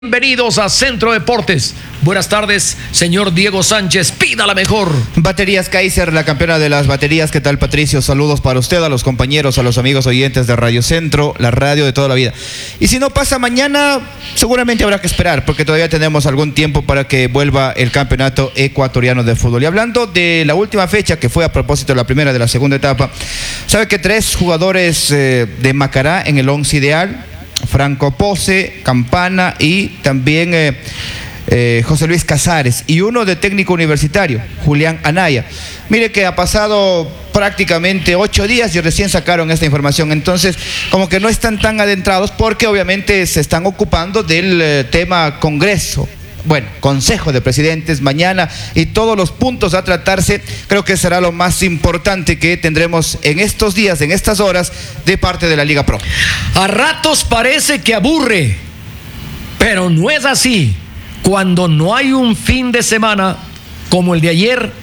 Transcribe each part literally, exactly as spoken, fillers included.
Bienvenidos a Centro Deportes. Buenas tardes, señor Diego Sánchez. Pida la mejor. Baterías Kaiser, la campeona de las baterías. ¿Qué tal, Patricio? Saludos para usted, a los compañeros, a los amigos oyentes de Radio Centro, la radio de toda la vida. Y si no pasa mañana, seguramente habrá que esperar, porque todavía tenemos algún tiempo para que vuelva el campeonato ecuatoriano de fútbol. Y hablando de la última fecha, que fue a propósito de la primera de la segunda etapa, sabe que tres jugadores eh, de Macará en el once ideal: Franco Pose, Campana y también eh, eh, José Luis Casares, y uno de técnico universitario, Julián Anaya. Mire que ha pasado prácticamente ocho días y recién sacaron esta información, entonces como que no están tan adentrados porque obviamente se están ocupando del eh, tema Congreso. Bueno, Consejo de Presidentes mañana y todos los puntos a tratarse. Creo que será lo más importante que tendremos en estos días, en estas horas, de parte de la Liga Pro. A ratos parece que aburre, pero no es así. Cuando no hay un fin de semana como el de ayer,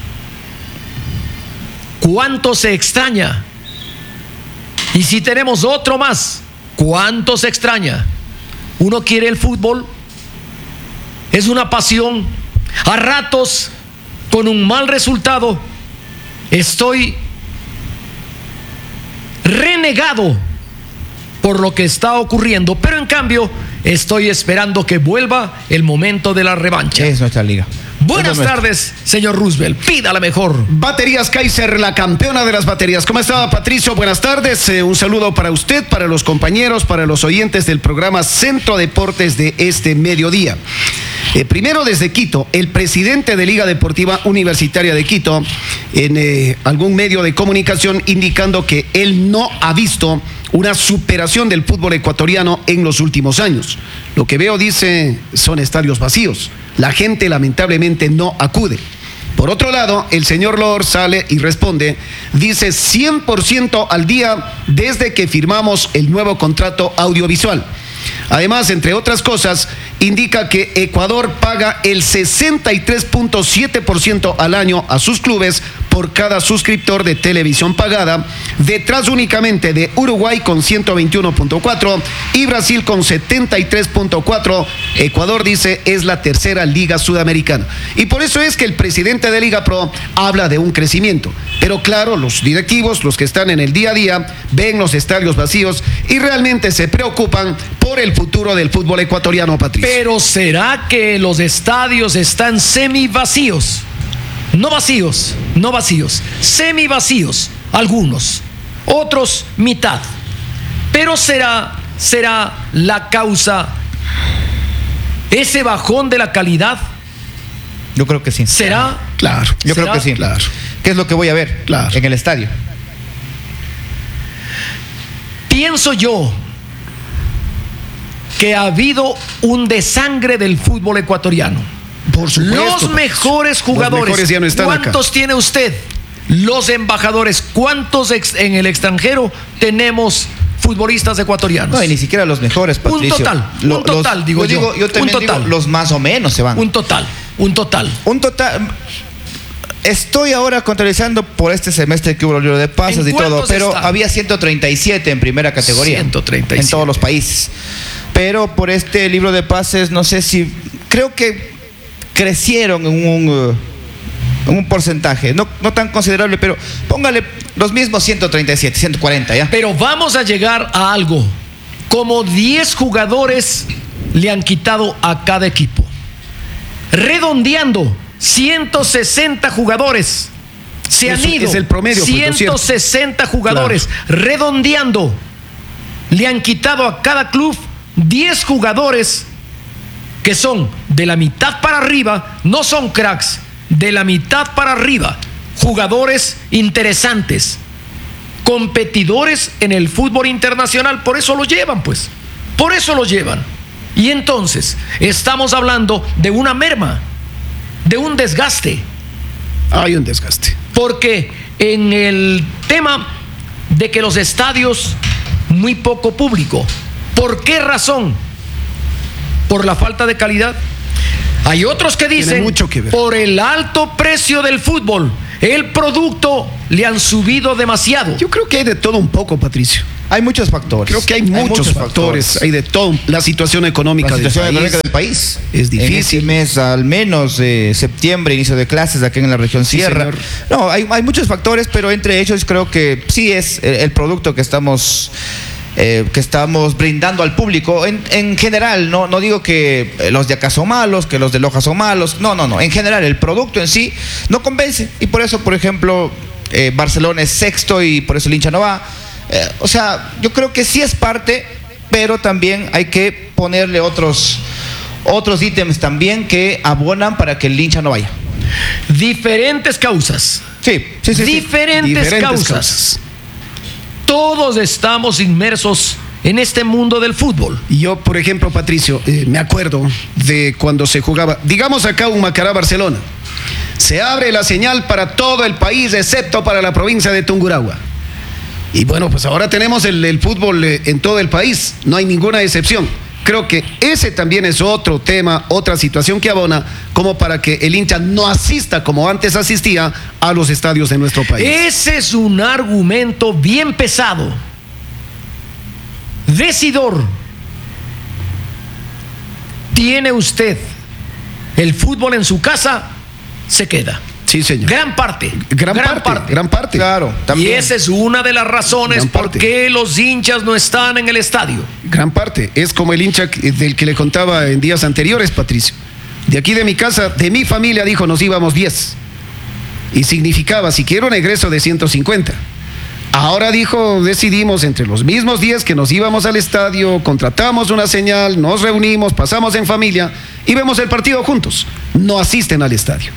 ¿cuánto se extraña? Y si tenemos otro más, ¿cuánto se extraña? Uno quiere el fútbol. Es una pasión. A ratos, con un mal resultado, estoy renegado por lo que está ocurriendo, pero en cambio estoy esperando que vuelva el momento de la revancha. Es nuestra liga. Buenas tardes, señor Roosevelt. Pida la mejor. Baterías Kaiser, la campeona de las baterías. ¿Cómo está, Patricio? Buenas tardes. Eh, un saludo para usted, para los compañeros, para los oyentes del programa Centro Deportes de este mediodía. Eh, primero, desde Quito, el presidente de Liga Deportiva Universitaria de Quito, en eh, algún medio de comunicación, indicando que él no ha visto una superación del fútbol ecuatoriano en los últimos años. Lo que veo, dice, son estadios vacíos. La gente lamentablemente no acude. Por otro lado, el señor Lor sale y responde, dice cien por ciento al día desde que firmamos el nuevo contrato audiovisual. Además, entre otras cosas, indica que Ecuador paga el sesenta y tres punto siete por ciento al año a sus clubes por cada suscriptor de televisión pagada, detrás únicamente de Uruguay con ciento veintiuno punto cuatro y Brasil con setenta y tres punto cuatro. Ecuador, dice, es la tercera liga sudamericana. Y por eso es que el presidente de Liga Pro habla de un crecimiento. Pero claro, los directivos, los que están en el día a día, ven los estadios vacíos y realmente se preocupan por el futuro del fútbol ecuatoriano, Patricio. Pero ¿será que los estadios están semi vacíos? No vacíos, no vacíos, semi vacíos, algunos, otros mitad. Pero será, será la causa ese bajón de la calidad. Yo creo que sí. ¿Será? Claro. Yo ¿Será? creo que sí. Claro. ¿Qué es lo que voy a ver? Claro. En el estadio. Pienso yo que ha habido un desangre del fútbol ecuatoriano. Por supuesto. Los mejores jugadores. Los mejores ya no están ¿Cuántos acá. tiene usted? Los embajadores. ¿Cuántos ex, en el extranjero tenemos futbolistas ecuatorianos? No, y ni siquiera los mejores, Patricio. Un total, Lo, un total, los, digo yo. Digo, yo también un total. digo, los más o menos se van. Un total, un total. Un total. Estoy ahora contabilizando por este semestre que hubo el libro de pases y todo, pero está? había ciento treinta y siete en primera categoría. ciento treinta y siete. En todos los países. Pero por este libro de pases, no sé si... Creo que crecieron en un, uh, en un porcentaje, no, no tan considerable, pero póngale los mismos ciento treinta y siete, ciento cuarenta, ¿ya? Pero vamos a llegar a algo. Como diez jugadores le han quitado a cada equipo. Redondeando, ciento sesenta jugadores se han Eso ido. es el promedio, pues, ciento sesenta jugadores. Claro. Redondeando, le han quitado a cada club diez jugadores que son de la mitad para arriba, no son cracks, de la mitad para arriba, jugadores interesantes, competidores en el fútbol internacional. Por eso lo llevan, pues, por eso lo llevan. Y entonces estamos hablando de una merma, de un desgaste. Hay un desgaste. Porque en el tema de que los estadios, muy poco público. ¿Por qué razón? ¿Por la falta de calidad? Hay otros que dicen mucho que ver. Por el alto precio del fútbol. El producto le han subido demasiado. Yo creo que hay de todo un poco, Patricio. hay muchos factores. Creo que hay, hay muchos, muchos factores. factores, hay de todo. La situación económica, la situación del, económica país del país es difícil. En este mes, al menos eh, septiembre, inicio de clases aquí en la región sí, Sierra. Señor. No, hay, hay muchos factores, pero entre ellos creo que sí es el, el producto que estamos Eh, que estamos brindando al público en, en general. No, no digo que los de acá son malos, que los de Loja son malos, no, no, no, en general el producto en sí no convence, y por eso, por ejemplo, eh, Barcelona es sexto y por eso el hincha no va. Eh, o sea, yo creo que sí es parte, pero también hay que ponerle otros otros ítems también que abonan para que el hincha no vaya. Diferentes causas. Sí, sí, sí, Diferentes, sí. Diferentes causas. causas. Todos estamos inmersos en este mundo del fútbol. Yo, por ejemplo, Patricio, eh, me acuerdo de cuando se jugaba, digamos acá un Macará-Barcelona. Se abre la señal para todo el país, excepto para la provincia de Tungurahua. Y bueno, pues ahora tenemos el, el fútbol eh, en todo el país, no hay ninguna excepción. Creo que ese también es otro tema, otra situación que abona como para que el hincha no asista como antes asistía a los estadios de nuestro país. Ese es un argumento bien pesado. Decidor. ¿Tiene usted el fútbol en su casa? Se queda. Sí, señor. Gran parte. Gran, gran parte, parte. Gran parte. Claro. También. Y esa es una de las razones por qué los hinchas no están en el estadio. Gran parte. Es como el hincha del que le contaba en días anteriores, Patricio. De aquí de mi casa, de mi familia, dijo, nos íbamos diez. Y significaba, si quiero, un egreso de ciento cincuenta. Ahora dijo, decidimos entre los mismos diez que nos íbamos al estadio, contratamos una señal, nos reunimos, pasamos en familia y vemos el partido juntos. No asisten al estadio.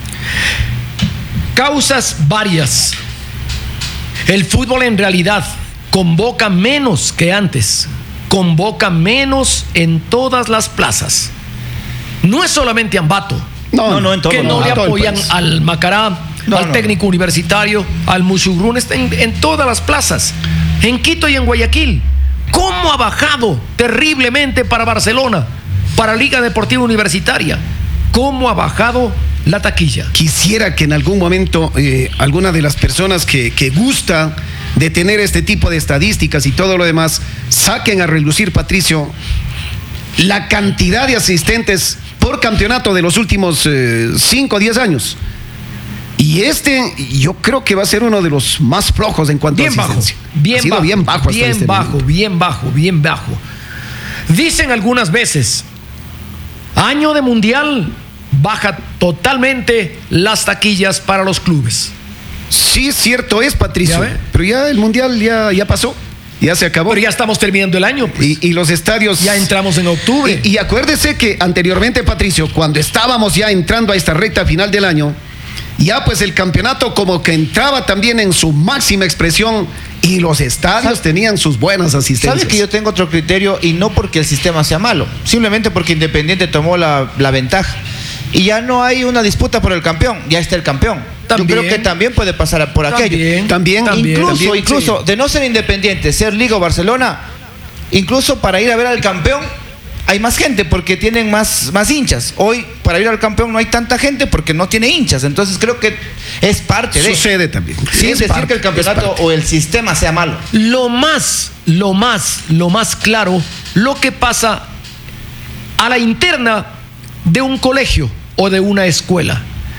Causas varias. El fútbol en realidad convoca menos que antes. Convoca menos en todas las plazas. No es solamente Ambato. No, no, no en todo, que no, no le apoyan al Macará, no, al no, técnico no. universitario, al Musugrún, está en, en todas las plazas. En Quito y en Guayaquil. ¿Cómo ha bajado terriblemente para Barcelona, para Liga Deportiva Universitaria? ¿Cómo ha bajado la taquilla? Quisiera que en algún momento eh, alguna de las personas que, que gusta de tener este tipo de estadísticas y todo lo demás saquen a relucir, Patricio, la cantidad de asistentes por campeonato de los últimos cinco o diez años. Y este yo creo que va a ser uno de los más flojos en cuanto bien a asistencia. Bajo, bien, ha sido bajo, bien bajo. Bien este bajo, momento. bien bajo, bien bajo. Dicen algunas veces, año de mundial, baja totalmente las taquillas para los clubes. Sí, cierto es, Patricio. ¿Ya pero ya el mundial ya, ya pasó. Ya se acabó. Pero ya estamos terminando el año. Pues. Y, y los estadios... Ya entramos en octubre. Y, y acuérdese que anteriormente, Patricio, cuando estábamos ya entrando a esta recta final del año, ya pues el campeonato como que entraba también en su máxima expresión y los estadios tenían sus buenas asistencias. ¿Sabes que yo tengo otro criterio? Y no porque el sistema sea malo, simplemente porque Independiente tomó la, la ventaja. Y ya no hay una disputa por el campeón, ya está el campeón. También, yo creo que también puede pasar por aquello. También, también, también incluso, también, incluso sí. De no ser Independiente, ser Liga o Barcelona, incluso para ir a ver al campeón hay más gente porque tienen más, más hinchas. Hoy para ir al campeón no hay tanta gente porque no tiene hinchas. Entonces creo que es parte de... Sucede también. Sin decir parte, que el campeonato o el sistema sea malo. Lo más, lo más, lo más claro, lo que pasa a la interna de un colegio o de una escuela.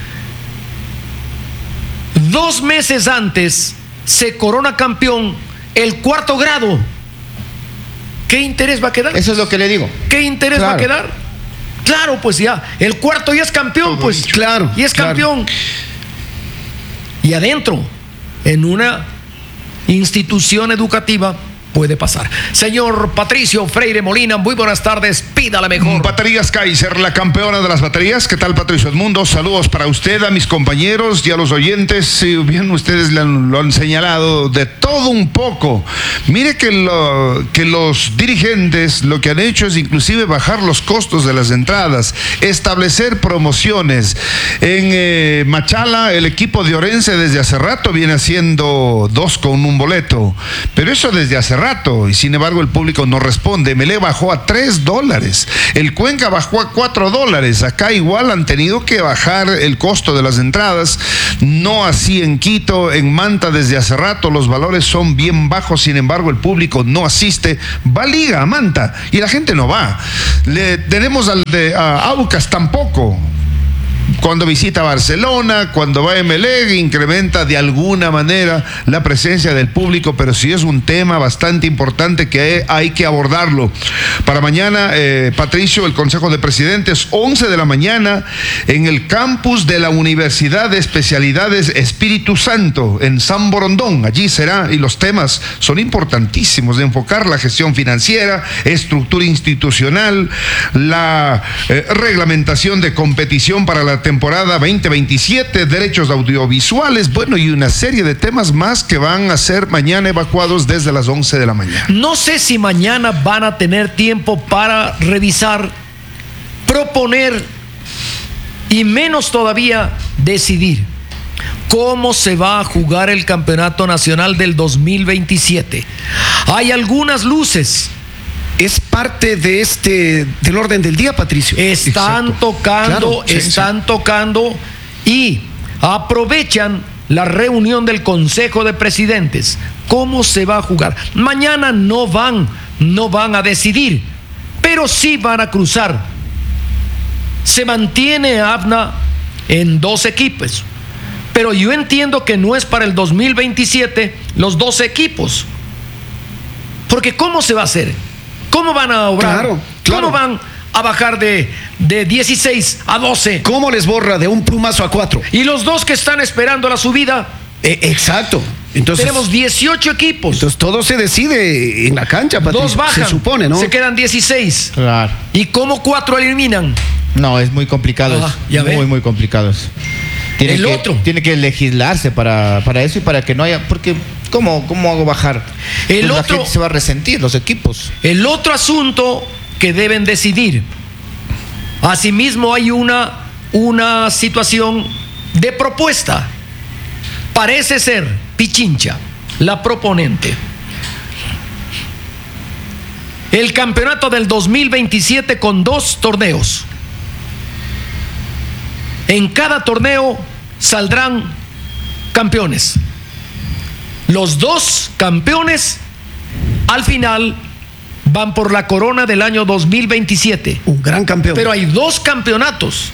Dos meses antes se corona campeón el cuarto grado. ¿Qué interés va a quedar? Eso es lo que le digo. ¿Qué interés claro. va a quedar? Claro, pues ya, el cuarto ya es campeón, pues. Claro. Y es claro. campeón. Y adentro, en una institución educativa, puede pasar. Señor Patricio Freire Molina, muy buenas tardes, pídala mejor. Baterías Kaiser, la campeona de las baterías. ¿Qué tal, Patricio Edmundo? Saludos para usted, a mis compañeros y a los oyentes. Si bien ustedes lo han, lo han señalado de todo un poco. Mire que, lo, que los dirigentes lo que han hecho es inclusive bajar los costos de las entradas, establecer promociones. En eh, Machala, el equipo de Orense desde hace rato viene haciendo dos con un boleto, pero eso desde hace rato. rato y sin embargo el público no responde. Melé bajó a tres dólares, el Cuenca bajó a cuatro dólares. Acá igual han tenido que bajar el costo de las entradas, no así en Quito. En Manta desde hace rato los valores son bien bajos, sin embargo el público no asiste. Va Liga a Manta y la gente no va. Le tenemos al de a Aucas tampoco. Cuando visita Barcelona, cuando va a Emelec, incrementa de alguna manera la presencia del público, pero sí es un tema bastante importante que hay que abordarlo. Para mañana, eh, Patricio, el Consejo de Presidentes, once de la mañana, en el campus de la Universidad de Especialidades Espíritu Santo, en San Borondón. Allí será, y los temas son importantísimos, de enfocar la gestión financiera, estructura institucional, la eh, reglamentación de competición para la temporada veinte veintisiete, derechos audiovisuales, bueno, y una serie de temas más que van a ser mañana evacuados desde las once de la mañana. No sé si mañana van a tener tiempo para revisar, proponer y menos todavía decidir cómo se va a jugar el Campeonato Nacional del dos mil veintisiete. Hay algunas luces. Es parte de este, del orden del día, Patricio. Están Exacto. tocando, Claro, sí, están sí. tocando y aprovechan la reunión del Consejo de Presidentes. ¿Cómo se va a jugar? Mañana no van, no van a decidir, pero sí van a cruzar. Se mantiene AFNA en dos equipos, pero yo entiendo que no es para el dos mil veintisiete los dos equipos. Porque ¿cómo se va a hacer? ¿Cómo van a obrar? Claro, claro. ¿Cómo van a bajar de, de dieciséis a doce? ¿Cómo les borra de un plumazo a cuatro? Y los dos que están esperando la subida, Eh, exacto. Entonces, tenemos dieciocho equipos. entonces todo se decide en la cancha, Patricio. Dos bajan, Se supone, ¿no? se quedan dieciséis. Claro. ¿Y cómo cuatro eliminan? No, es muy complicado. Ajá, eso. ya ve. Muy, muy complicado eso. Tiene El que, otro. Tiene que legislarse para, para eso y para que no haya... Porque, ¿cómo, cómo hago bajar? El Pues otro- La gente se va a resentir, los equipos. El otro asunto que deben decidir. Asimismo hay una, una situación de propuesta. Parece ser Pichincha, la proponente. El campeonato del dos mil veintisiete con dos torneos. En cada torneo saldrán campeones. Los dos campeones al final van por la corona del año dos mil veintisiete. Un gran campeón. Pero hay dos campeonatos.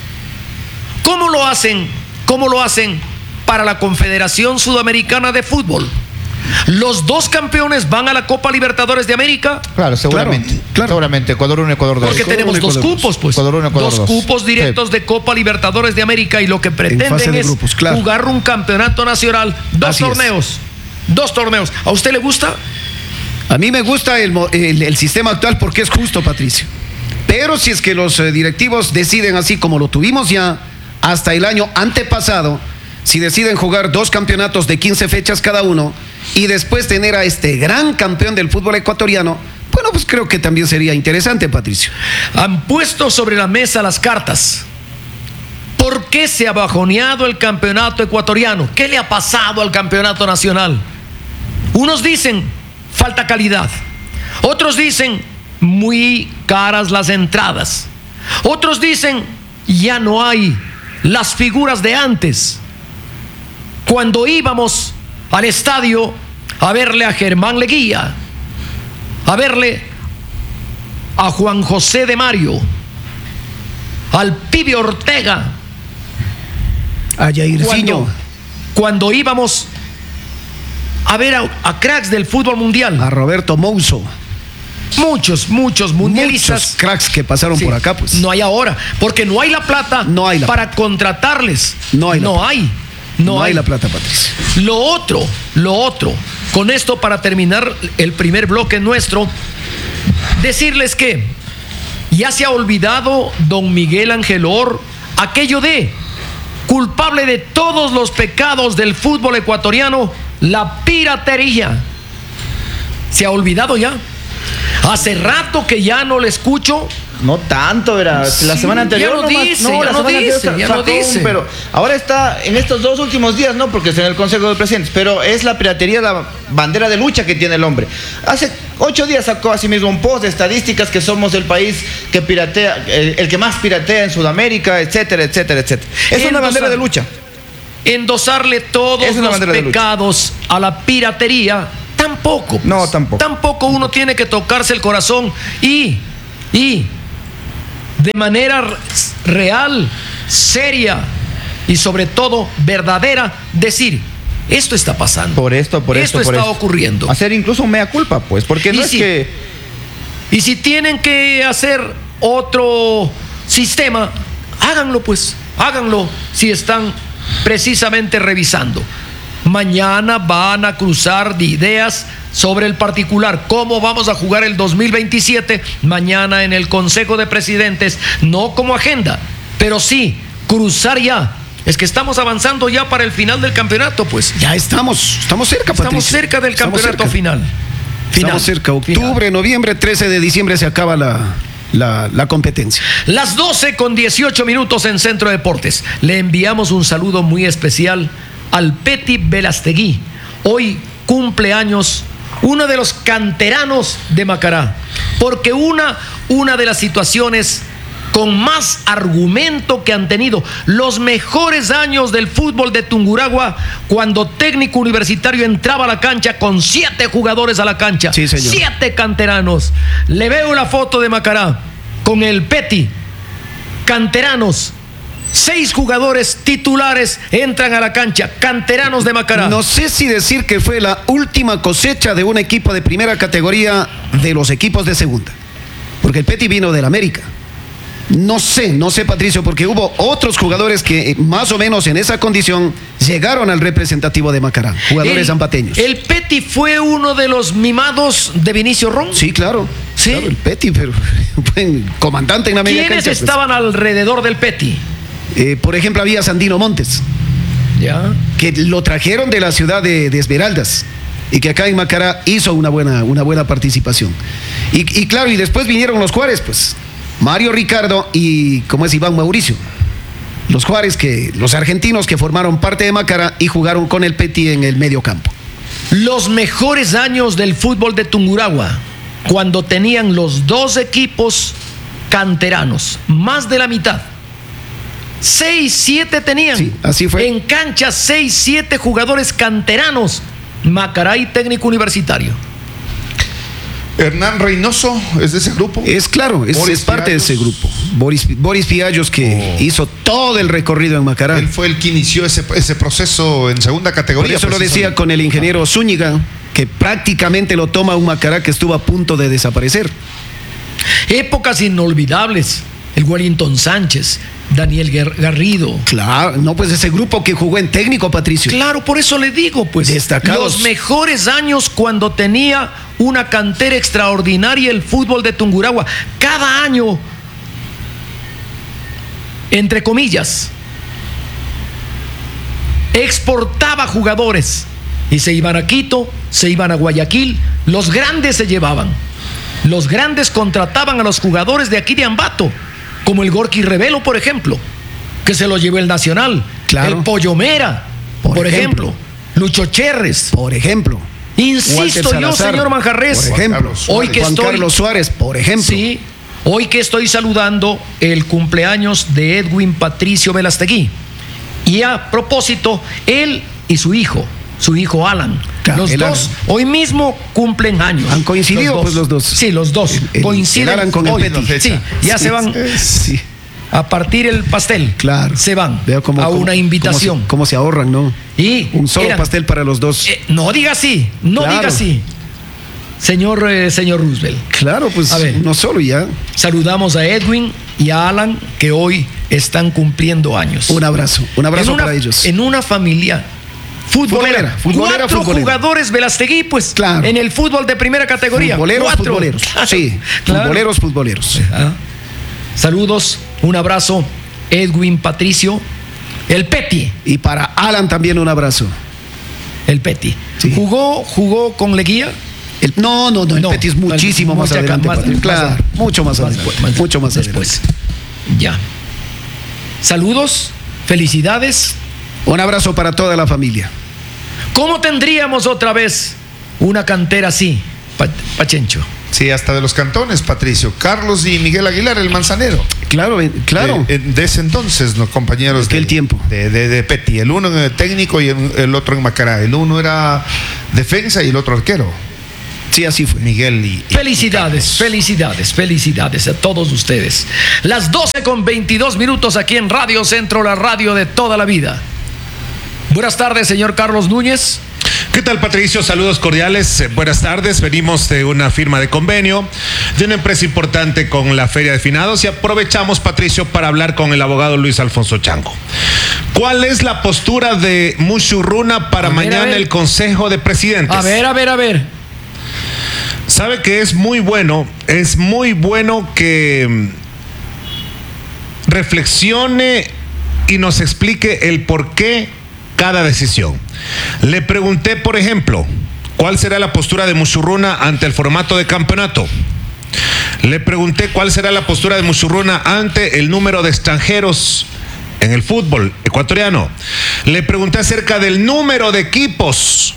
¿Cómo lo hacen? ¿Cómo lo hacen para la Confederación Sudamericana de Fútbol? Los dos campeones van a la Copa Libertadores de América. Claro, seguramente. Claro, claro. Seguramente. Ecuador uno, Ecuador dos. Porque Ecuador tenemos uno, dos Ecuador cupos, pues. Ecuador uno, Ecuador dos dos. cupos directos Sí. de Copa Libertadores de América y lo que fase pretenden de es grupos, claro. jugar un campeonato nacional. Dos Así es. torneos. Dos torneos. ¿A usted le gusta? A mí me gusta el, mo- el- el sistema actual porque es justo, Patricio. Pero si es que los eh, directivos deciden así como lo tuvimos ya hasta el año antepasado, si deciden jugar dos campeonatos de quince fechas cada uno y después tener a este gran campeón del fútbol ecuatoriano, bueno, pues creo que también sería interesante, Patricio. Han puesto sobre la mesa las cartas. ¿Por qué se ha bajoneado el campeonato ecuatoriano? ¿Qué le ha pasado al campeonato nacional? Unos dicen falta calidad. Otros dicen muy caras las entradas. Otros dicen ya no hay las figuras de antes. Cuando íbamos al estadio a verle a Germán Leguía, a verle a Juan José de Mario, al Pibe Ortega, A Jairzinho. cuando, cuando íbamos a ver a, a cracks del fútbol mundial, A Roberto Mouso. muchos, muchos mundialistas. Muchos cracks que pasaron Sí, por acá, pues. no hay ahora, porque no hay la plata No hay la para contratarles. No hay la no plata. hay. No, No, hay hay la plata, Patricio. Lo otro, lo otro, con esto para terminar el primer bloque nuestro, decirles que ya se ha olvidado don Miguel Ángel Or aquello de culpable de todos los pecados del fútbol ecuatoriano, la piratería. Se ha olvidado ya. Hace rato que ya no le escucho No tanto, era Sí, la semana anterior. ya lo nomás- dice, no, ya la lo semana dice, anterior ya sacó lo dice. un- pero ahora está en estos dos últimos días, no, porque está en el Consejo de Presidentes, pero es la piratería la bandera de lucha que tiene el hombre. Hace ocho días sacó así mismo un post de estadísticas que somos el país que piratea, el, el que más piratea en Sudamérica, etcétera, etcétera, etcétera. Es una Endosar- bandera de lucha. Endosarle todos Es una los bandera de lucha. pecados a la piratería, tampoco. pues. No, tampoco. Tampoco uno tiene que tocarse el corazón y, y de manera r- real, seria y sobre todo verdadera, decir, esto está pasando. Por esto, por esto, esto por está esto. ocurriendo. Hacer incluso un mea culpa, pues, porque no Y es si- que Y si tienen que hacer otro sistema, háganlo pues, háganlo si están precisamente revisando. Mañana van a cruzar de ideas sobre el particular, cómo vamos a jugar el dos mil veintisiete, mañana en el Consejo de Presidentes, no como agenda, pero sí cruzar ya. Es que estamos avanzando ya para el final del campeonato, pues. Ya estamos, estamos cerca, Estamos Patricio. cerca del Estamos campeonato cerca. final. Final. Estamos cerca, octubre, Final. noviembre, trece de diciembre se acaba la, la, la competencia. Las doce con dieciocho minutos en Centro Deportes. Le enviamos un saludo muy especial al Peti Velastegui. Hoy cumple años uno de los canteranos de Macará. Porque una, una de las situaciones con más argumento que han tenido los mejores años del fútbol de Tungurahua, cuando técnico universitario entraba a la cancha con siete jugadores a la cancha. Sí, señor. Siete canteranos. Le veo la foto de Macará con el Peti. Canteranos. Seis jugadores titulares entran a la cancha. Canteranos de Macará. No sé si decir que fue la última cosecha de un equipo de primera categoría de los equipos de segunda. Porque el Peti vino del América. No sé, no sé, Patricio, porque hubo otros jugadores que eh, más o menos en esa condición llegaron al representativo de Macará, jugadores el, zampateños. El Peti fue uno de los mimados de Vinicio Ron. Sí, claro. Sí. Claro, el Peti, pero buen comandante en la media ¿Quiénes cancha, pues. estaban alrededor del Peti? Eh, por ejemplo, había Sandino Montes, Ya. que lo trajeron de la ciudad de, de Esmeraldas y que acá en Macará hizo una buena, una buena participación. Y, y claro, y después vinieron los Juárez, pues, Mario Ricardo y, como es, Iván Mauricio. Los Juárez, que, los argentinos que formaron parte de Macará y jugaron con el Peti en el medio campo. Los mejores años del fútbol de Tungurahua, cuando tenían los dos equipos canteranos, más de la mitad. Seis, siete tenían. Sí, así fue. En cancha, seis, siete jugadores canteranos. Macará y técnico universitario. Hernán Reynoso es de ese grupo. Es claro, es, Boris es parte Fiallos. de ese grupo. Boris, Boris Fiallos, que Oh. hizo todo el recorrido en Macará. Él fue el que inició ese, ese proceso en segunda Por categoría. eso lo decía precisamente. con el ingeniero Zúñiga, que prácticamente lo toma un Macará que estuvo a punto de desaparecer. Épocas inolvidables. El Wellington Sánchez, Daniel Guer- Garrido. Claro, no, pues ese grupo que jugó en técnico, Patricio. Claro, por eso le digo, pues. Destacados. Los mejores años cuando tenía una cantera extraordinaria el fútbol de Tungurahua. Cada año, entre comillas, exportaba jugadores y se iban a Quito, se iban a Guayaquil. Los grandes se llevaban. Los grandes contrataban a los jugadores de aquí de Ambato, como el Gorky Revelo, por ejemplo, que se lo llevó el Nacional. Claro. El Pollo Mera, por, Por ejemplo. ejemplo. Lucho Cherres. Por ejemplo. Insisto Walter yo, Salazar, señor Manjarres. Por ejemplo. Carlos Hoy que Juan estoy, Carlos Suárez, por ejemplo. sí, hoy que estoy saludando el cumpleaños de Edwin Patricio Velastegui. Y a propósito, él y su hijo, su hijo Alan, Claro, los el dos Alan. hoy mismo cumplen años. Han coincidido, pues, los dos. Sí, los dos. El- el- Coinciden el Alan con el hoy. Peti. Sí, ya Sí, se van Sí, a partir el pastel. claro. Se van Veo cómo- a cómo- una invitación. Cómo se, cómo se ahorran, ¿no? Y Un solo eran- pastel para los dos. Eh, no diga así, no Claro. diga así. Señor, eh, señor Roosevelt, Claro, pues A ver. no solo ya. saludamos a Edwin y a Alan que hoy están cumpliendo años. Un abrazo, un abrazo en una, para ellos. En una familia futbolera. Futbolera, futbolera, Cuatro futbolera. jugadores Velastegui, pues, Claro. en el fútbol de primera categoría. Futboleros, Cuatro. futboleros. Claro, Sí, claro. futboleros, futboleros. Ah. Saludos, un abrazo, Edwin Patricio, el Peti, Y para Alan también un abrazo. el Peti. Sí. Jugó, jugó con Leguía. El, no, no, no, el No, Petit es muchísimo el- más mucha- adelante, más- Patricio. más Claro, adelante. mucho más, Más adelante. adelante. Mucho más Después. adelante. Ya. Saludos, felicidades. Un abrazo para toda la familia. ¿Cómo tendríamos otra vez una cantera así, Pa- Pachencho? Sí, hasta de los cantones, Patricio. Carlos y Miguel Aguilar, el manzanero. Claro, eh, claro. De, de ese entonces, los compañeros. Aquel de, tiempo. De, de, de Peti. El uno en técnico y el, el otro en Macará. El uno era defensa y el otro arquero. Sí, así fue. Miguel y. y Felicidades, Carlos. felicidades, felicidades a todos ustedes. Las doce con veintidós minutos aquí en Radio Centro, la radio de toda la vida. Buenas tardes, señor Carlos Núñez. ¿Qué tal, Patricio? Saludos cordiales. Eh, buenas tardes. Venimos de una firma de convenio de una empresa importante con la Feria de Finados y aprovechamos, Patricio, para hablar con el abogado Luis Alfonso Chango. ¿Cuál es la postura de Mushurruna para A ver, mañana a ver. el Consejo de Presidentes? A ver, a ver, a ver. Sabe que es muy bueno, es muy bueno que mm, reflexione y nos explique el por qué cada decisión. Le pregunté, por ejemplo, ¿cuál será la postura de Mushurruna ante el formato de campeonato? Le pregunté cuál será la postura de Mushurruna ante el número de extranjeros en el fútbol ecuatoriano. Le pregunté acerca del número de equipos,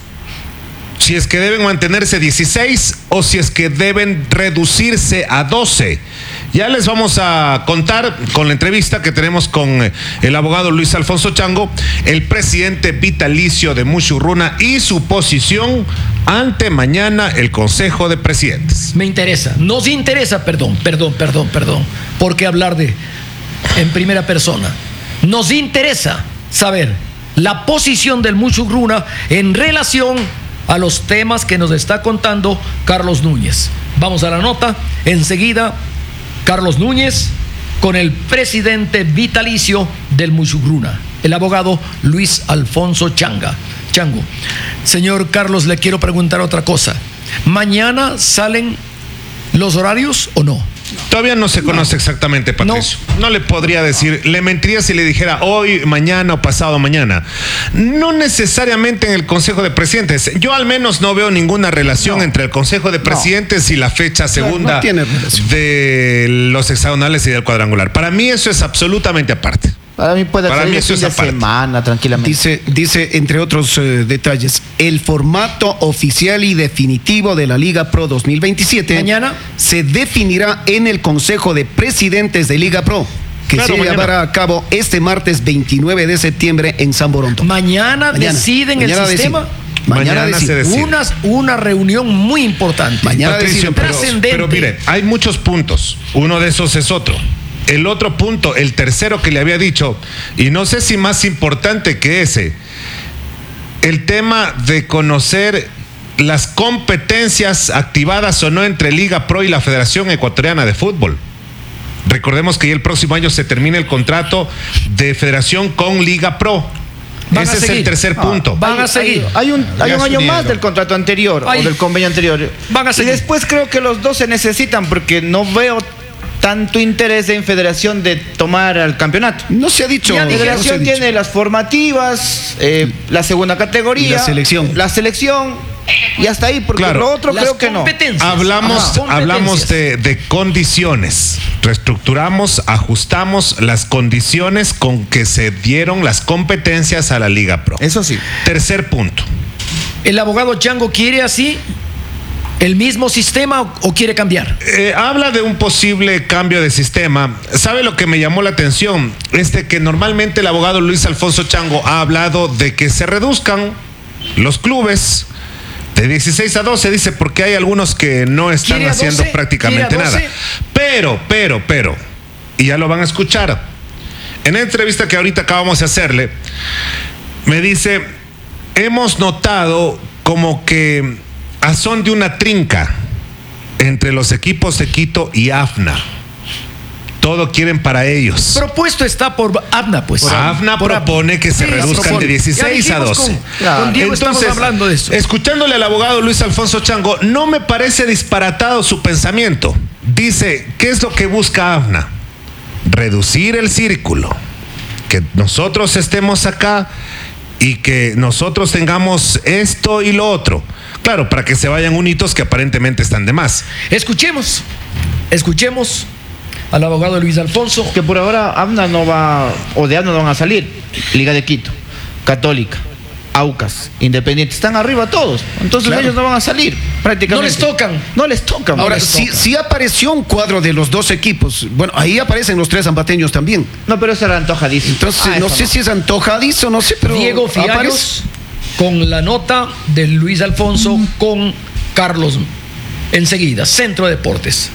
si es que deben mantenerse dieciséis o si es que deben reducirse a doce. Ya les vamos a contar con la entrevista que tenemos con el abogado Luis Alfonso Chango, el presidente vitalicio de Mushurruna y su posición ante mañana el Consejo de Presidentes. Me interesa, nos interesa, perdón, perdón, perdón, perdón. ¿Por qué hablar de en primera persona? Nos interesa saber la posición del Mushurruna en relación a los temas que nos está contando Carlos Núñez. Vamos a la nota. Enseguida, Carlos Núñez con el presidente vitalicio del Mushurruna, el abogado Luis Alfonso Changa. Chango. Señor Carlos, le quiero preguntar otra cosa. ¿Mañana salen los horarios o no? Todavía no se conoce exactamente, Patricio. No. no le podría decir, le mentiría si le dijera hoy, mañana o pasado mañana. No necesariamente en el Consejo de Presidentes. Yo al menos no veo ninguna relación no. entre el Consejo de Presidentes no. y la fecha segunda no, no tiene relación. de los hexagonales y del cuadrangular. Para mí eso es absolutamente aparte. Para mí puede Para ser mí el fin eso de es aparte. semana, tranquilamente. Dice, dice entre otros eh, detalles, el formato oficial y definitivo de la Liga Pro dos mil veintisiete mañana se definirá en el Consejo de Presidentes de Liga Pro, que Claro, se mañana. llevará a cabo este martes veintinueve de septiembre en San Boronto. Mañana, Mañana. deciden Mañana el sistema. deciden. Mañana, Mañana deciden. se decide. Una, una reunión muy importante. Mañana Patricio, deciden. pero, trascendente. pero mire, hay muchos puntos. Uno de esos es otro. El otro punto, el tercero que le había dicho, y no sé si más importante que ese, el tema de conocer las competencias activadas o no entre Liga Pro y la Federación Ecuatoriana de Fútbol. Recordemos que ya el próximo año se termina el contrato de Federación con Liga Pro. Van Ese a es el seguir. tercer Ah, punto. van a seguir. Hay un, hay Ya un se año unieron. más del contrato anterior Ay. o del convenio anterior. Van a y seguir. después creo que los dos se necesitan porque no veo tanto interés en Federación de tomar al campeonato. No se ha dicho. Ya no se ha Federación dicho. tiene las formativas, eh, la segunda categoría, Y la selección. la selección y hasta ahí, porque Claro. lo otro Las creo que no. competencias. Hablamos, Ajá. hablamos Competencias. de, de condiciones. Reestructuramos, ajustamos las condiciones con que se dieron las competencias a la Liga Pro. Eso sí. Tercer punto. ¿El abogado Chango quiere así el mismo sistema o, o quiere cambiar? Eh, habla de un posible cambio de sistema. ¿Sabe lo que me llamó la atención? Es de que normalmente el abogado Luis Alfonso Chango ha hablado de que se reduzcan los clubes de dieciséis a doce, dice, porque hay algunos que no están ¿Quiere a haciendo doce? prácticamente ¿Quiere a nada. doce? Pero, pero, pero, y ya lo van a escuchar. En la entrevista que ahorita acabamos de hacerle, me dice, hemos notado como que a son de una trinca entre los equipos de Quito y A F N A. Todo quieren para ellos. Propuesto está por AFNA, pues. A F N A Por propone que se Sí, reduzcan propone. de dieciséis Ya a dijimos doce. Con, con Diego estamos hablando de eso. Escuchándole al abogado Luis Alfonso Chango, no me parece disparatado su pensamiento. Dice, ¿qué es lo que busca A F N A? Reducir el círculo. Que nosotros estemos acá y que nosotros tengamos esto y lo otro. Claro, para que se vayan unitos que aparentemente están de más. Escuchemos, escuchemos al abogado Luis Alfonso. Que por ahora AMNA no va, o de AMNA no van a salir. Liga de Quito, Católica, Aucas, Independiente, están arriba todos. Entonces claro, ellos no van a salir prácticamente. No les tocan. No les tocan. Ahora, no les si, tocan. si apareció un cuadro de los dos equipos, bueno, ahí aparecen los tres ambateños también. No, pero ese era antojadizo. Entonces, Ah, no eso sé no. si es antojadizo, no sé, pero Diego aparece. Fiallos con la nota de Luis Alfonso con Carlos. Enseguida, Centro Deportes.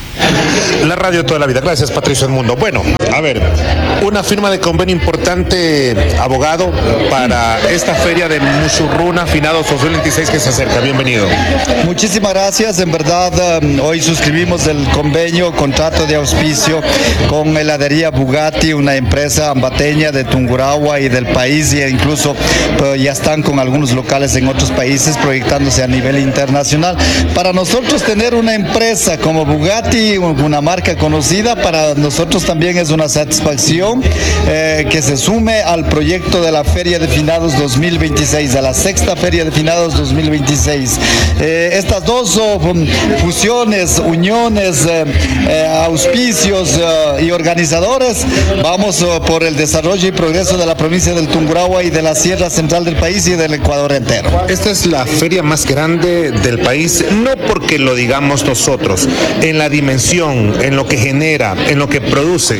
La radio de toda la vida. Gracias, Patricio Edmundo. Bueno, a ver, una firma de convenio importante, abogado, para esta feria de Musurruna Finados dos mil veintiséis que se acerca. Bienvenido. Muchísimas gracias. En verdad, um, hoy suscribimos el convenio, contrato de auspicio con Heladería Bugatti, una empresa ambateña de Tungurahua y del país, e incluso pues, ya están con algunos locales en otros países proyectándose a nivel internacional. Para nosotros tener una empresa como Bugatti, una marca conocida, para nosotros también es una satisfacción eh, que se sume al proyecto de la Feria de Finados dos mil veintiséis, a la sexta Feria de Finados dos mil veintiséis. Eh, estas dos oh, fusiones, uniones, eh, eh, auspicios eh, y organizadores, vamos oh, por el desarrollo y progreso de la provincia del Tungurahua y de la Sierra Central del país y del Ecuador entero. Esta es la feria más grande del país, no porque lo digamos nosotros, en la dimensión, en lo que genera, en lo que produce.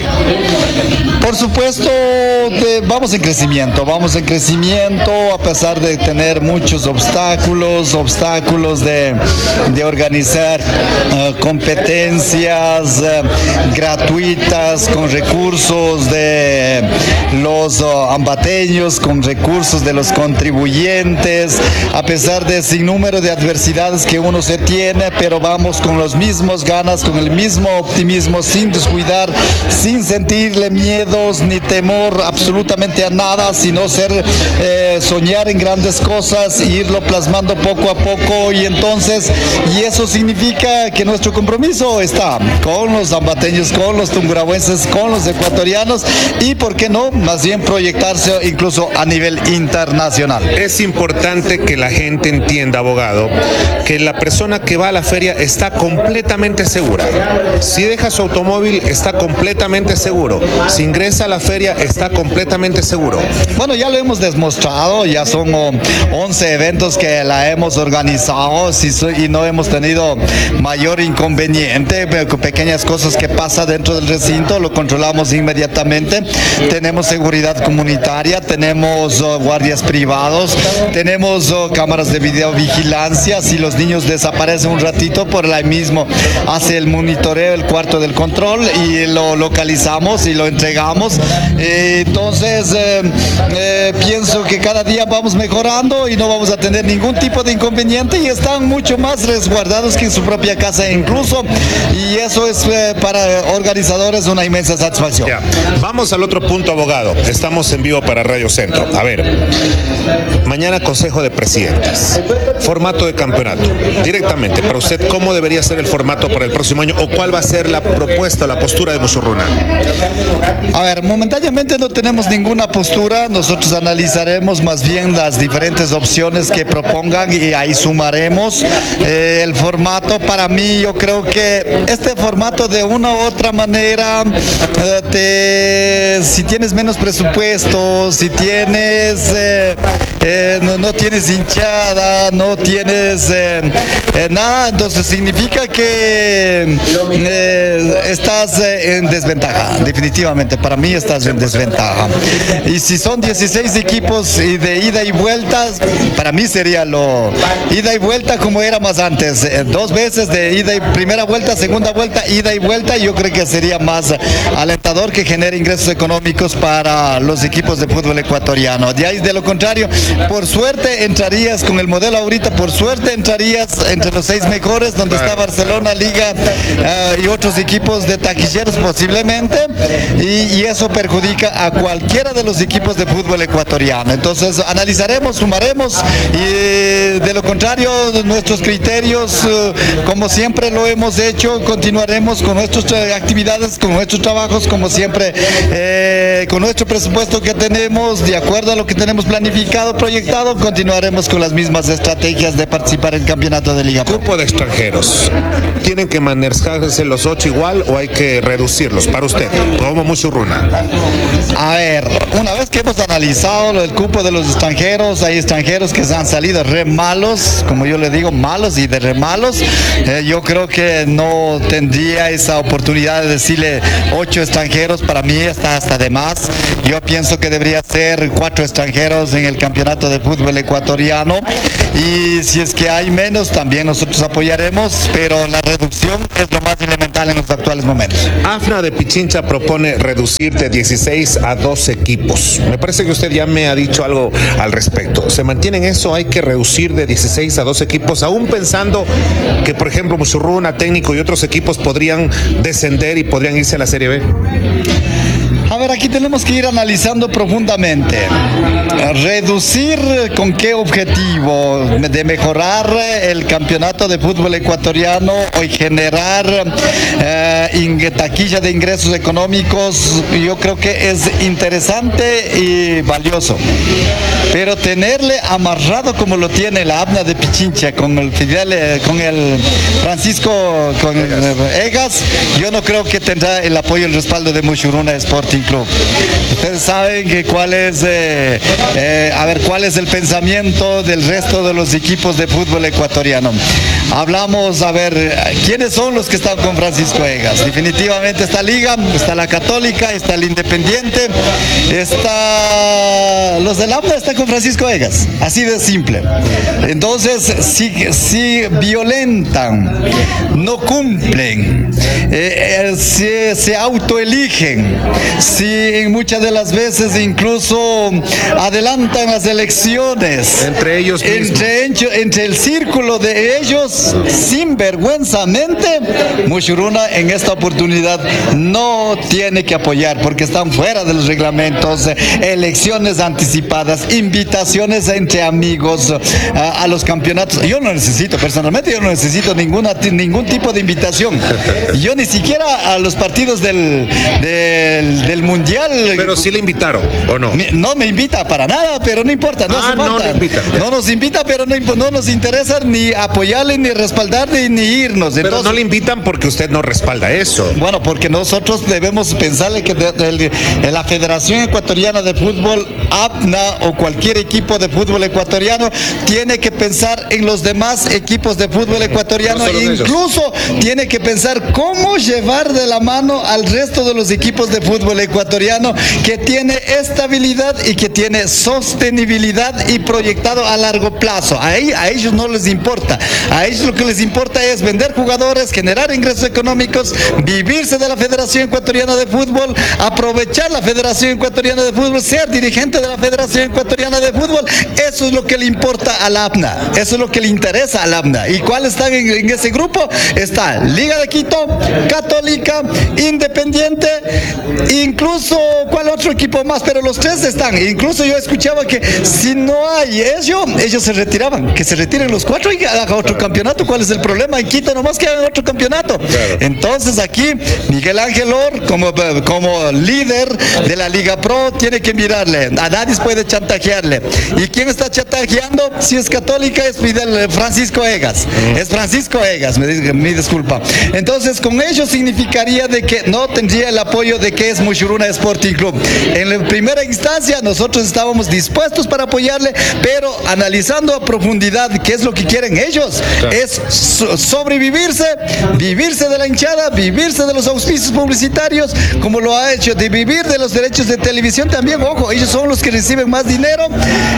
Por supuesto, de, vamos en crecimiento, vamos en crecimiento a pesar de tener muchos obstáculos, obstáculos de, de organizar uh, competencias uh, gratuitas con recursos de los uh, ambateños, con recursos de los contribuyentes, a pesar de sin número de adversidades que uno se tiene, pero vamos con los mismos ganas, con el mismo optimismo, sin descuidar, sin sentirle miedos ni temor absolutamente a nada, sino ser eh, soñar en grandes cosas e irlo plasmando poco a poco, y entonces, y eso significa que nuestro compromiso está con los ambateños, con los tungurahuenses, con los ecuatorianos, y por qué no, más bien proyectarse incluso a nivel internacional. Es importante que la gente entienda, abogado, que la persona que va a la feria está completamente segura. Si deja su automóvil, está completamente seguro. Si ingresa a la feria, está completamente seguro. Bueno, ya lo hemos demostrado, ya son oh, once eventos que la hemos organizado y no hemos tenido mayor inconveniente, pequeñas cosas que pasan dentro del recinto, lo controlamos inmediatamente. Tenemos seguridad comunitaria, tenemos oh, guardias privados, tenemos oh, cámaras de videovigilancia. Si los niños desaparecen un ratito, por ahí mismo hace el monitoreo, el cuarto del control, y lo localizamos y lo entregamos. Eh, entonces eh, eh, pienso que cada día vamos mejorando y no vamos a tener ningún tipo de inconveniente, y están mucho más resguardados que en su propia casa incluso, y eso es eh, para organizadores una inmensa satisfacción. Ya. Vamos al otro punto, abogado. Estamos en vivo para Radio Centro. A ver, mañana Consejo de Presidentes, formato de campeonato. Directamente, para usted, ¿cómo debería ser el formato para el próximo año, o cuál va a ser la propuesta, la postura de Musurruna? A ver, momentáneamente no tenemos ninguna postura, nosotros analizaremos más bien las diferentes opciones que propongan y ahí sumaremos eh, el formato. Para mí, yo creo que este formato de una u otra manera, eh, te, si tienes menos presupuesto, si tienes eh, eh, no, no tienes hinchada, no tienes eh, eh, nada, entonces significa que eh, estás eh, en desventaja, definitivamente. Para mí estás en desventaja. Y si son dieciséis equipos y de ida y vuelta, para mí sería lo ida y vuelta como era más antes, eh, dos veces de ida y primera vuelta, segunda vuelta, ida y vuelta. Yo creo que sería más alentador, que genere ingresos económicos para los equipos de fútbol ecuatoriano. De ahí, de lo contrario, por suerte entrarías con el modelo ahorita, por suerte entrarías entre los seis mejores, donde está Barcelona, Liga uh, y otros equipos de taquilleros posiblemente, y, y eso perjudica a cualquiera de los equipos de fútbol ecuatoriano. Entonces analizaremos, sumaremos y de lo contrario nuestros criterios, como siempre lo hemos hecho, continuaremos con nuestras actividades, con nuestros trabajos, como siempre, eh, con nuestro presupuesto que tenemos, de acuerdo a lo que tenemos planificado, proyectado, continuaremos con las mismas estrategias de participar en el campeonato de Liga Pro. Grupo de extranjeros, ¿tienen que manejarse los ocho igual o hay que reducirlos para usted, como Muchurruna? A ver, una vez que hemos analizado el cupo de los extranjeros, hay extranjeros que se han salido re malos, como yo le digo, malos y de re malos. Eh, yo creo que no tendría esa oportunidad de decirle ocho extranjeros, para mí está hasta de más. Yo pienso que debería ser cuatro extranjeros en el campeonato de fútbol ecuatoriano y si es que hay menos, también nosotros apoyaremos, pero la reducción es lo más elemental en los actuales momentos. AFNA de Pichincha propone reducir de dieciséis a doce equipos. Me parece que usted ya me ha dicho algo al respecto. ¿Se mantiene en eso? ¿Hay que reducir de dieciséis a doce equipos, aún pensando que, por ejemplo, Muchurruna, Técnico y otros equipos podrían descender y podrían irse a la Serie B? A ver, aquí tenemos que ir analizando profundamente. Reducir con qué objetivo, de mejorar el campeonato de fútbol ecuatoriano y generar eh, taquilla de ingresos económicos, yo creo que es interesante y valioso. Pero tenerle amarrado como lo tiene la AFNA de Pichincha con el Fidel, con el Francisco con Egas, yo no creo que tendrá el apoyo y el respaldo de Muchurruna Sporting Club. Ustedes saben que cuál es, eh, eh, a ver, cuál es el pensamiento del resto de los equipos de fútbol ecuatoriano. Hablamos, a ver, ¿quiénes son los que están con Francisco Egas? Definitivamente está Liga, está la Católica, está el Independiente, está los del AFNA, está con Francisco Egas, así de simple. Entonces, si, si violentan, no cumplen, eh, eh, se, se autoeligen, si muchas de las veces incluso adelantan las elecciones entre ellos mismos, entre, entre el círculo de ellos, sinvergüenzamente, Muchurruna en esta oportunidad no tiene que apoyar porque están fuera de los reglamentos, elecciones anticipadas, invitaciones entre amigos a, a los campeonatos. Yo no necesito, personalmente yo no necesito ninguna, ningún tipo de invitación. Yo ni siquiera a los partidos del, del, del Mundial. Pero sí le invitaron, ¿o no? No me invita para nada, pero no importa. No, ah, no, le invita. No nos invita, pero no, no nos interesa ni apoyarle, ni respaldarle, ni irnos. Pero entonces, no le invitan porque usted no respalda eso. Bueno, porque nosotros debemos pensarle que de, de, de la Federación Ecuatoriana de Fútbol, AFNA o cualquier equipo de fútbol ecuatoriano, tiene que pensar en los demás equipos de fútbol ecuatoriano no e incluso ellos. Tiene que pensar cómo llevar de la mano al resto de los equipos de fútbol ecuatoriano que tiene estabilidad y que tiene sostenibilidad y proyectado a largo plazo. A, ellos, a ellos no les importa. A ellos lo que les importa es vender jugadores, generar ingresos económicos, vivirse de la Federación Ecuatoriana de Fútbol, aprovechar la Federación Ecuatoriana de Fútbol, ser dirigente de la Federación Ecuatoriana de Fútbol. Eso es lo que le importa a la AFNA. Eso es lo que le interesa a la AFNA. ¿Y cuáles están en, en ese grupo? Está Liga de Quito, Católica, Independiente, incluso ¿cuál otro equipo más? Pero los tres están. Incluso yo escuchaba que si no hay ellos, ellos se retiraban. Que se retiren los cuatro y hagan otro claro. campeonato. ¿Cuál es el problema? En Quito nomás que hagan otro campeonato. Claro. Entonces aquí Miguel Ángel Or, como, como líder de la Liga Pro, tiene que mirarle. A nadie puede chantajearle. ¿Y quién está chantajeando? Si es Católica, es Fidel, Francisco Egas. Mm. Es Francisco Egas, me, me disculpa. Entonces con ello significaría de que no tendría el apoyo de que es Muchurruna Sporting Club. En la primera instancia nosotros estábamos dispuestos para apoyarle, pero analizando a profundidad qué es lo que quieren ellos, claro. es so sobrevivirse, vivirse de la hinchada, vivirse de los auspicios publicitarios, como lo ha hecho, de vivir de los derechos de televisión también, ojo, ellos son los que reciben más dinero,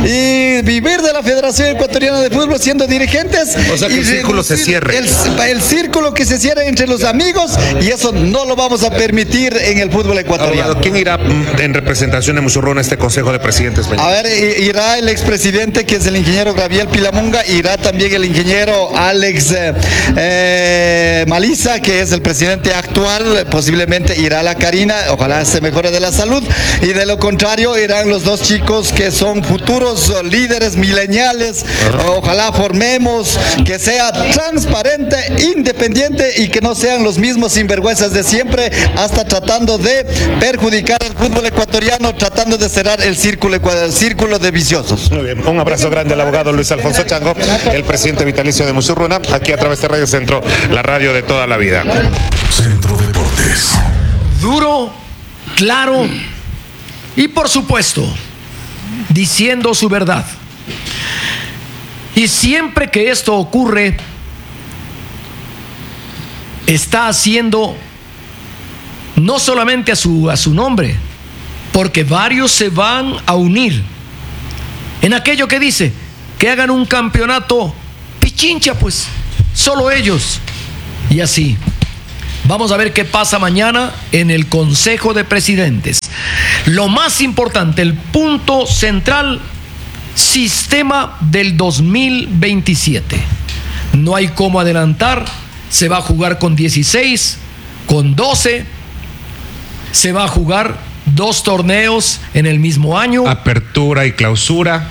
y vivir de la Federación Ecuatoriana de Fútbol siendo dirigentes. O sea que y el círculo se cierre. El, el círculo que se cierre entre los amigos, y eso no lo vamos a permitir en el fútbol ecuatoriano. ecuatoriano. ¿Quién irá en representación de Musurruna a este Consejo de Presidentes mañana? A ver, irá el expresidente, que es el ingeniero Gabriel Pilamunga, irá también el ingeniero Alex eh, eh, Maliza, que es el presidente actual, posiblemente irá la Karina, ojalá se mejore de la salud, y de lo contrario irán los dos chicos que son futuros líderes mileniales, ojalá formemos, que sea transparente, independiente y que no sean los mismos sinvergüenzas de siempre, hasta tratando de perjudicar al fútbol ecuatoriano, tratando de cerrar el círculo, el círculo de viciosos. Muy bien, un abrazo grande al abogado Luis Alfonso Chango, el presidente vitalicio de Musurruna, aquí a través de Radio Centro, la radio de toda la vida. Centro Deportes. Duro, claro y por supuesto, diciendo su verdad. Y siempre que esto ocurre, está haciendo no solamente a su, a su nombre, porque varios se van a unir en aquello que dice, que hagan un campeonato pichincha, pues, solo ellos. Y así, vamos a ver qué pasa mañana en el Consejo de Presidentes. Lo más importante, el punto central, sistema del dos mil veintisiete. No hay cómo adelantar, se va a jugar con dieciséis, con doce, se va a jugar dos torneos en el mismo año. Apertura y clausura.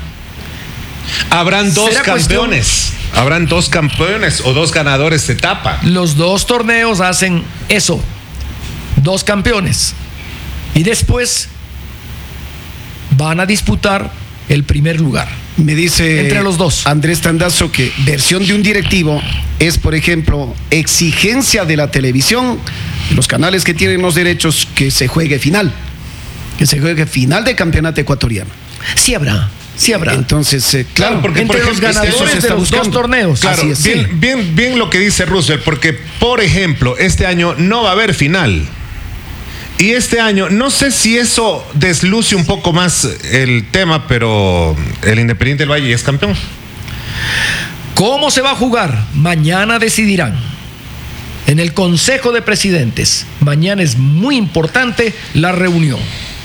Habrán dos campeones. Cuestión? Habrán dos campeones o dos ganadores de etapa. Los dos torneos hacen eso. Dos campeones. Y después van a disputar el primer lugar. Me dice entre los dos Andrés Tandazo que versión de un directivo es, por ejemplo, exigencia de la televisión, los canales que tienen los derechos, que se juegue final, que se juegue final de campeonato ecuatoriano. Sí habrá, sí habrá. Entonces, eh, claro, claro, porque entre ejemplo, los ganadores de los buscando. dos torneos. Claro, así es, bien, sí. bien, bien lo que dice Russell, porque, por ejemplo, este año no va a haber final. Y este año, no sé si eso desluce un poco más el tema, pero el Independiente del Valle es campeón. ¿Cómo se va a jugar? Mañana decidirán. En el Consejo de Presidentes, mañana es muy importante la reunión.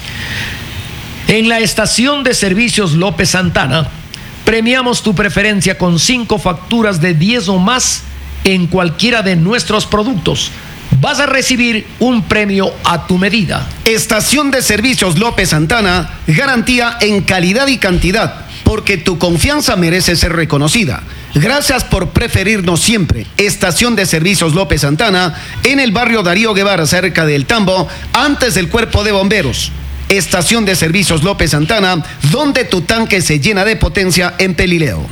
En la estación de servicios López Santana, premiamos tu preferencia con cinco facturas de diez o más en cualquiera de nuestros productos. Vas a recibir un premio a tu medida. Estación de Servicios López Santana, garantía en calidad y cantidad, porque tu confianza merece ser reconocida. Gracias por preferirnos siempre. Estación de Servicios López Santana, en el barrio Darío Guevara, cerca del Tambo, antes del Cuerpo de Bomberos. Estación de Servicios López Santana, donde tu tanque se llena de potencia en Pelileo.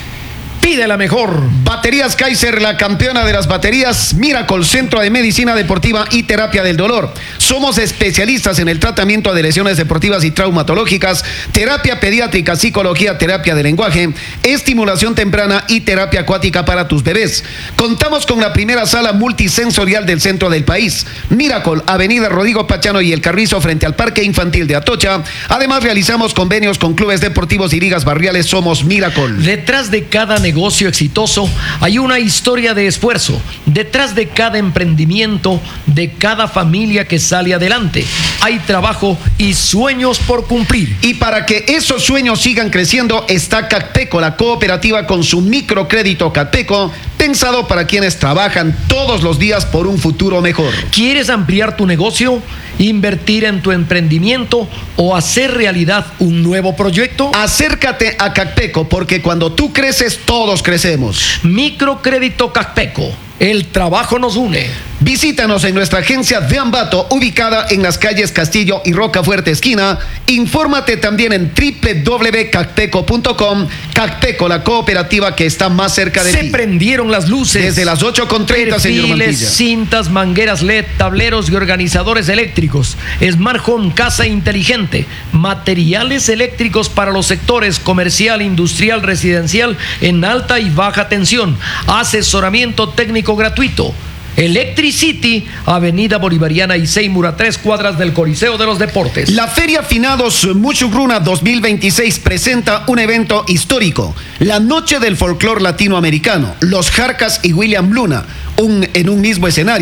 Pide la mejor. Baterías Kaiser, la campeona de las baterías. Miracle, Centro de Medicina Deportiva y Terapia del Dolor. Somos especialistas en el tratamiento de lesiones deportivas y traumatológicas, terapia pediátrica, psicología, terapia de lenguaje, estimulación temprana y terapia acuática para tus bebés. Contamos con la primera sala multisensorial del centro del país. Miracle, Avenida Rodrigo Pachano y El Carrizo, frente al Parque Infantil de Atocha. Además, realizamos convenios con clubes deportivos y ligas barriales. Somos Miracle. Detrás de cada negocio exitoso hay una historia de esfuerzo. Detrás de cada emprendimiento, de cada familia que sale adelante, hay trabajo y sueños por cumplir. Y para que esos sueños sigan creciendo, está Cacpeco, la cooperativa con su microcrédito Cacpeco, pensado para quienes trabajan todos los días por un futuro mejor. ¿Quieres ampliar tu negocio, invertir en tu emprendimiento o hacer realidad un nuevo proyecto? Acércate a Cacpeco, porque cuando tú creces, todos crecemos. Microcrédito Cacpeco. El trabajo nos une. Visítanos en nuestra agencia de Ambato, ubicada en las calles Castillo y Rocafuerte esquina. Infórmate también en doble u doble u doble u punto cacpeco punto com. Cacpeco, la cooperativa que está más cerca de Se ti. Se prendieron las luces. Desde las ocho con treinta, señor Mantilla. Cintas, mangueras L E D, tableros y organizadores eléctricos. Smart Home, casa inteligente. Materiales eléctricos para los sectores comercial, industrial, residencial en alta y baja tensión. Asesoramiento técnico gratuito. Electricity, Avenida Bolivariana y Seymour, a tres cuadras del Coliseo de los Deportes. La Feria Finados Muchugruna dos mil veintiséis presenta un evento histórico, la Noche del Folclor Latinoamericano, Los Jarcas y William Luna, un, en un mismo escenario.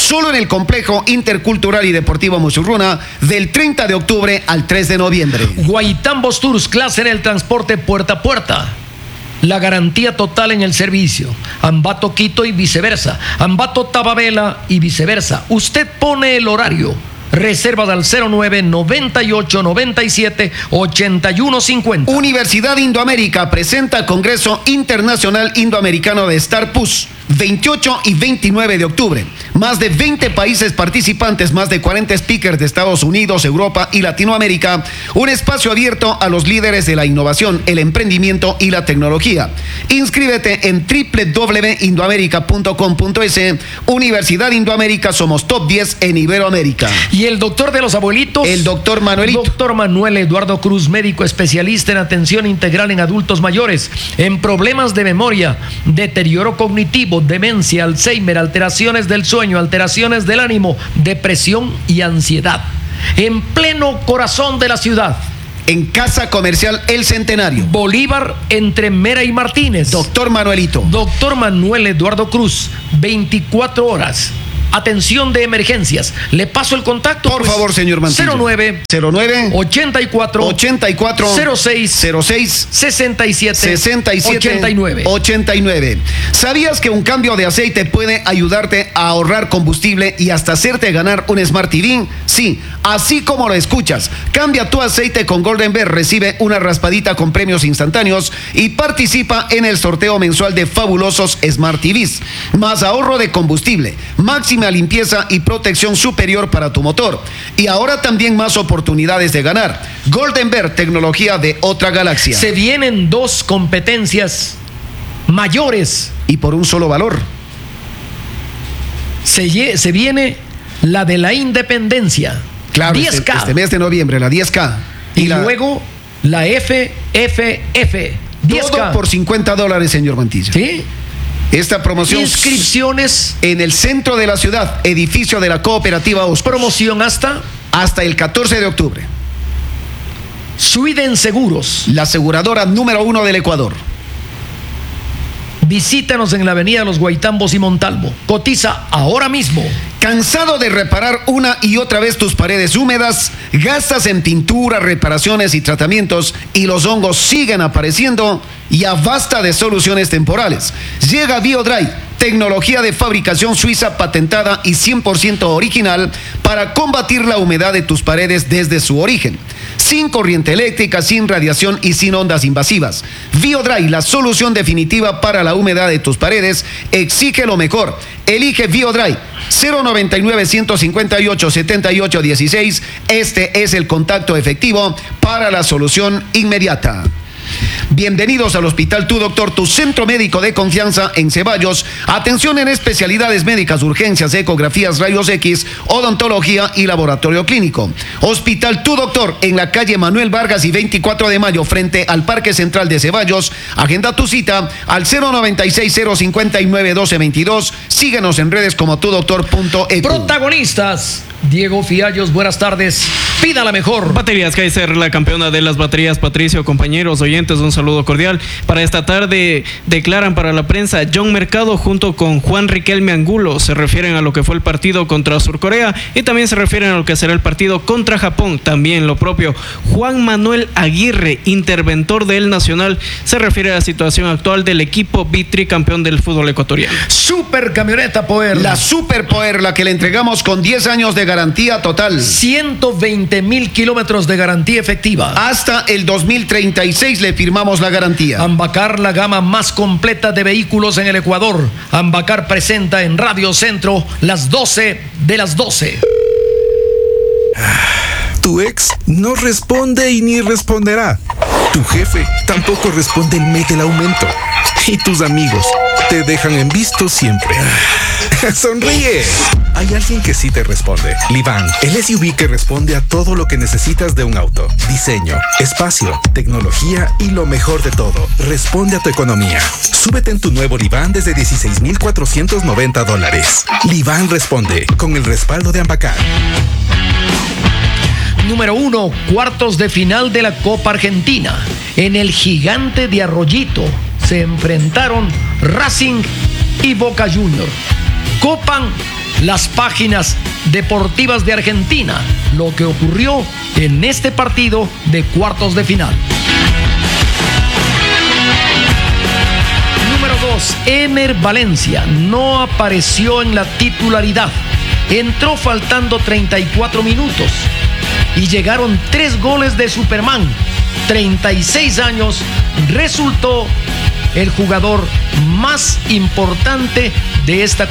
solo en el Complejo Intercultural y Deportivo Musurruna, del treinta de octubre al tres de noviembre. Guaitambos Tours, clase en el transporte puerta a puerta. La garantía total en el servicio. Ambato Quito y viceversa. Ambato Tababela y viceversa. Usted pone el horario. Reservas al cero nueve noventa y ocho noventa y siete ochenta y uno cincuenta. Universidad Indoamérica presenta Congreso Internacional Indoamericano de Starpus, veintiocho y veintinueve de octubre. Más de veinte países participantes, más de cuarenta speakers de Estados Unidos, Europa y Latinoamérica. Un espacio abierto a los líderes de la innovación, el emprendimiento y la tecnología. Inscríbete en doble u doble u doble u punto indoamerica punto com punto es. Universidad Indoamérica, somos top diez en Iberoamérica. Y el doctor de los abuelitos, el doctor Manuelito. Doctor Manuel Eduardo Cruz, médico especialista en atención integral en adultos mayores, en problemas de memoria, deterioro cognitivo, demencia, Alzheimer, alteraciones del sueño, alteraciones del ánimo, depresión y ansiedad. En pleno corazón de la ciudad. En Casa Comercial El Centenario. Bolívar, entre Mera y Martínez. Doctor Manuelito. Doctor Manuel Eduardo Cruz, veinticuatro horas. Atención de emergencias. Le paso el contacto. Por pues, favor, señor Mantilla. cero nueve cero nueve ochenta y cuatro ochenta y cuatro cero seis cero seis sesenta y siete sesenta y siete ochenta y nueve. ochenta y nueve. ¿Sabías que un cambio de aceite puede ayudarte a ahorrar combustible y hasta hacerte ganar un Smart T V? Sí, así como lo escuchas. Cambia tu aceite con Golden Bear, recibe una raspadita con premios instantáneos y participa en el sorteo mensual de fabulosos Smart T Vs. Más ahorro de combustible, máxima limpieza y protección superior para tu motor. Y ahora también más oportunidades de ganar. Golden Bear, tecnología de otra galaxia. Se vienen dos competencias mayores. Y por un solo valor. Se, se viene la de la independencia. Claro, diez K. Este, este mes de noviembre, la diez K. Y, y la, luego la F F F. diez K. Todo por cincuenta dólares, señor Mantilla. ¿Sí? Esta promoción. Inscripciones en el centro de la ciudad, edificio de la cooperativa Oscos. Promoción hasta hasta el catorce de octubre. Sweden Seguros, la aseguradora número uno del Ecuador. Visítanos en la avenida Los Guaitambos y Montalvo. Cotiza ahora mismo. ¿Cansado de reparar una y otra vez tus paredes húmedas? ¿Gastas en pintura, reparaciones y tratamientos y los hongos siguen apareciendo? Ya basta de soluciones temporales. Llega BioDry, tecnología de fabricación suiza patentada y cien por ciento original para combatir la humedad de tus paredes desde su origen. Sin corriente eléctrica, sin radiación y sin ondas invasivas. BioDry, la solución definitiva para la humedad de tus paredes. Exige lo mejor. Elige BioDry. cero noventa y nueve, ciento cincuenta y ocho, setenta y ocho dieciséis. Este es el contacto efectivo para la solución inmediata. Bienvenidos al Hospital Tu Doctor, tu centro médico de confianza en Ceballos. Atención en especialidades médicas, urgencias, ecografías, rayos X, odontología y laboratorio clínico. Hospital Tu Doctor en la calle Manuel Vargas y veinticuatro de mayo frente al Parque Central de Ceballos. Agenda tu cita al cero noventa y seis, cero cincuenta y nueve, doce veintidós. Síguenos en redes como tudoctor punto e cu. Protagonistas: Diego Fiallos, buenas tardes. Pida la mejor. Baterías Kaiser, la campeona de las baterías. Patricio, compañeros, oyentes, un saludo cordial. Para esta tarde declaran para la prensa John Mercado junto con Juan Riquelme Angulo. Se refieren a lo que fue el partido contra Surcorea y también se refieren a lo que será el partido contra Japón. También lo propio. Juan Manuel Aguirre, interventor del Nacional, se refiere a la situación actual del equipo bitricampeón del fútbol ecuatoriano. Super camioneta Power. La Super Power, la que le entregamos con diez años de garantía total. ciento veinte mil kilómetros de garantía efectiva. Hasta el dos mil treinta y seis le firmamos la garantía. Ambacar, la gama más completa de vehículos en el Ecuador. Ambacar presenta en Radio Centro las doce de las doce. Tu ex no responde y ni responderá. Tu jefe tampoco responde el mes del aumento. Y tus amigos te dejan en visto siempre. ¡Sonríe! Hay alguien que sí te responde. Livan, el S U V que responde a todo lo que necesitas de un auto. Diseño, espacio, tecnología y lo mejor de todo. Responde a tu economía. Súbete en tu nuevo Livan desde dieciséis mil cuatrocientos noventa dólares. Livan responde con el respaldo de Ambacar. Número uno, cuartos de final de la Copa Argentina. En el Gigante de Arroyito se enfrentaron Racing y Boca Juniors. Copan las páginas deportivas de Argentina lo que ocurrió en este partido de cuartos de final. Número dos, Emer Valencia no apareció en la titularidad. Entró faltando treinta y cuatro minutos y llegaron tres goles de Superman. treinta y seis años, resultó el jugador más importante de esta